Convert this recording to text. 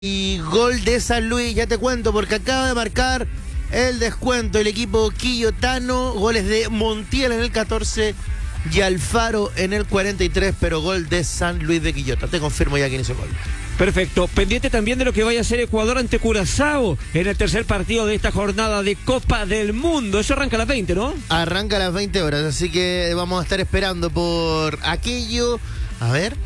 Y gol de San Luis, ya te cuento, porque acaba de marcar el descuento el equipo quillotano. Goles de Montiel en el 14 y Alfaro en el 43, pero gol de San Luis de Quillota. Te confirmo ya quién hizo el gol. Perfecto. Pendiente también de lo que vaya a hacer Ecuador ante Curazao en el tercer partido de esta jornada de Copa del Mundo. Eso arranca a las 20, ¿no? Arranca a las 20 horas, así que vamos a estar esperando por aquello. A ver.